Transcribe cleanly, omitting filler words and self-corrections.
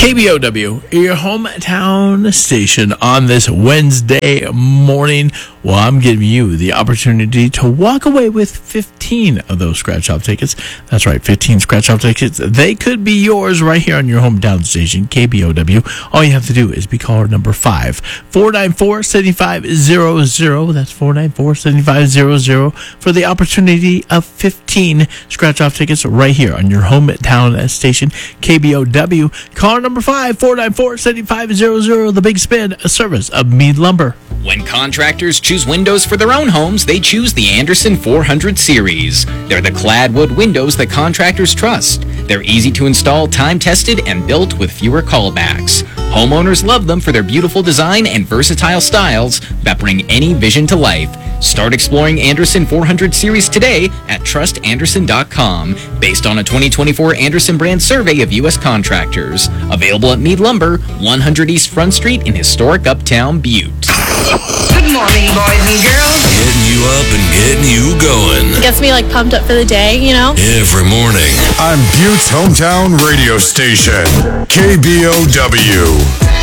KBOW, your hometown station on this Wednesday morning. Well, I'm giving you the opportunity to walk away with 15 of those scratch-off tickets. That's right, 15 scratch-off tickets. They could be yours right here on your hometown station, KBOW. All you have to do is be caller number 5, 494-7500. That's 494-7500 for the opportunity of 15 scratch-off tickets right here on your hometown station, KBOW. Caller number 5, 494-7500, The Big Spin, a service of Mead Lumber. When contractors choose windows for their own homes, they choose the Andersen 400 series. They're the clad wood windows that contractors trust. They're easy to install, time-tested, and built with fewer callbacks. Homeowners love them for their beautiful design and versatile styles that bring any vision to life. Start exploring Andersen 400 series today at trustandersen.com, based on a 2024 Andersen brand survey of U.S. contractors. Available at Mead Lumber, 100 East Front Street in historic Uptown Butte. Good morning, boys and girls. Getting you up and getting you going. Gets me like pumped up for the day, you know? Every morning. On Butte's hometown radio station, KBOW.